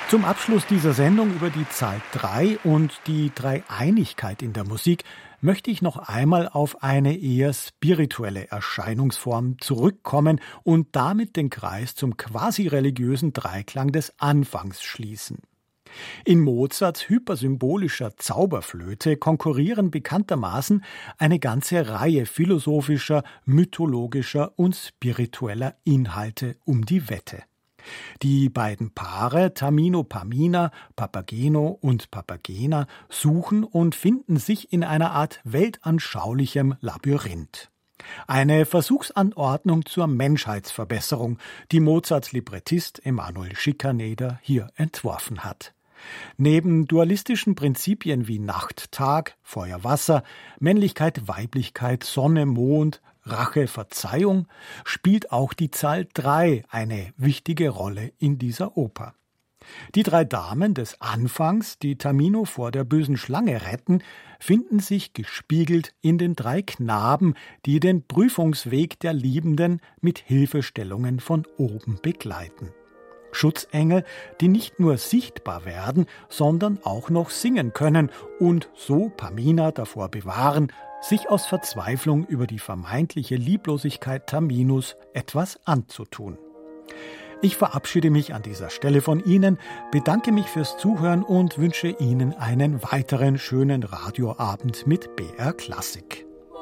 Zum Abschluss dieser Sendung über die Zahl 3 und die Dreieinigkeit in der Musik möchte ich noch einmal auf eine eher spirituelle Erscheinungsform zurückkommen und damit den Kreis zum quasi-religiösen Dreiklang des Anfangs schließen. In Mozarts hypersymbolischer Zauberflöte konkurrieren bekanntermaßen eine ganze Reihe philosophischer, mythologischer und spiritueller Inhalte um die Wette. Die beiden Paare Tamino-Pamina, Papageno und Papagena suchen und finden sich in einer Art weltanschaulichem Labyrinth. Eine Versuchsanordnung zur Menschheitsverbesserung, die Mozarts Librettist Emanuel Schikaneder hier entworfen hat. Neben dualistischen Prinzipien wie Nacht, Tag, Feuer, Wasser, Männlichkeit, Weiblichkeit, Sonne, Mond, Rache, Verzeihung spielt auch die Zahl 3 eine wichtige Rolle in dieser Oper. Die 3 Damen des Anfangs, die Tamino vor der bösen Schlange retten, finden sich gespiegelt in den 3 Knaben, die den Prüfungsweg der Liebenden mit Hilfestellungen von oben begleiten. Schutzengel, die nicht nur sichtbar werden, sondern auch noch singen können und so Pamina davor bewahren, sich aus Verzweiflung über die vermeintliche Lieblosigkeit Taminos etwas anzutun. Ich verabschiede mich an dieser Stelle von Ihnen, bedanke mich fürs Zuhören und wünsche Ihnen einen weiteren schönen Radioabend mit BR Klassik.